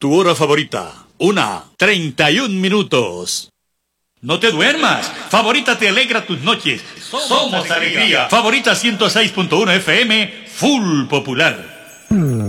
Tu hora favorita, 1:31. No te duermas. Favorita te alegra tus noches. Somos alegría. Favorita 106.1 FM, full popular.